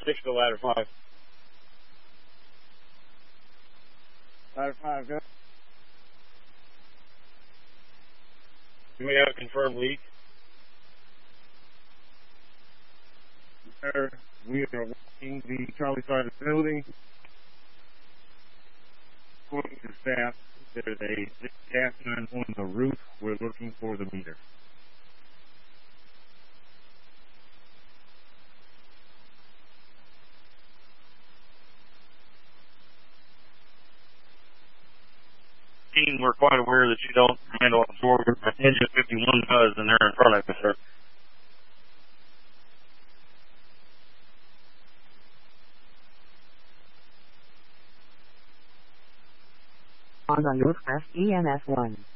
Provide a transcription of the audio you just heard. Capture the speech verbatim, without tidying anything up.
six to ladder five. Ladder five, go. Do we have a confirmed leak? Sir, we are walking the Charlie side of the building. According to staff, there's a gas line on the roof. We're looking for the meter. Team, we're quite aware that you don't handle absorber, but Engine fifty-one does, and they're in front of us, sir. On the Northwest E M S one.